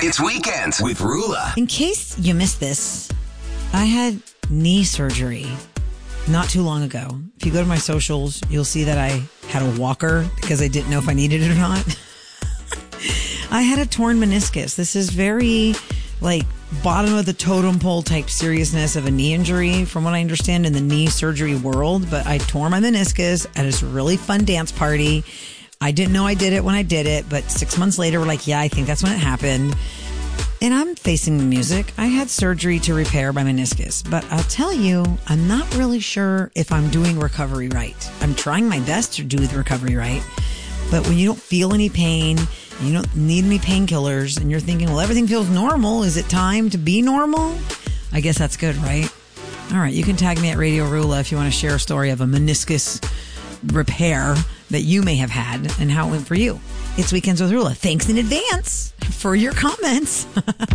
It's Weekends with Rula. In case you missed this, I had knee surgery not too long ago. If you go to my socials, you'll see that I had a walker because I didn't know if I needed it or not. I had a torn meniscus. This is very bottom of the totem pole type seriousness of a knee injury from what I understand in the knee surgery world. But I tore my meniscus at this really fun dance party. I didn't know I did it when I did it, but 6 months later, we're like, yeah, I think that's when it happened. And I'm facing the music. I had surgery to repair my meniscus, but I'll tell you, I'm not really sure if I'm doing recovery right. I'm trying my best to do the recovery right, but when you don't feel any pain, you don't need any painkillers, and you're thinking, well, everything feels normal. Is it time to be normal? I guess that's good, right? All right, you can tag me at Radio Rula if you want to share a story of a meniscus repair that you may have had and how it went for you. It's Weekends with Rula. Thanks in advance for your comments.